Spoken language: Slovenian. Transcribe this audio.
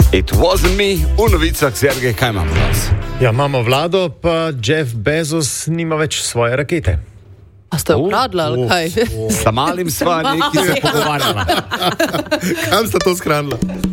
It wasn't me, v novicah Sergej, kaj imamo danes? Ja, imamo vlado, pa Jeff Bezos nima več svoje rakete. A ste ukradli ali kaj? Sa malim sva neki se pogovarjala. Kam sta to skranila?